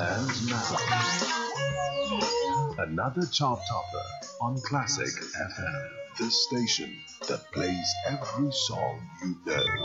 And now, another chart topper on Classic FM, the station that plays every song you know.